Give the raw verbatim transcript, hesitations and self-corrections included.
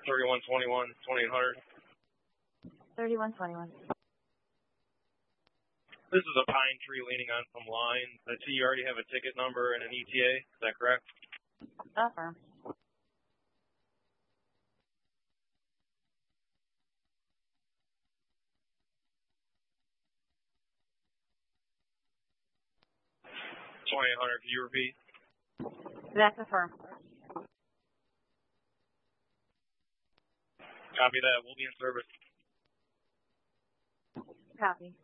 thirty-one twenty-one, twenty-eight hundred. thirty-one twenty-one. This is a pine tree leaning on some lines. I see you already have a ticket number and an E T A. Is that correct? Affirm. twenty-eight hundred, can you repeat? That's affirm. Copy that. We'll be in service. Copy.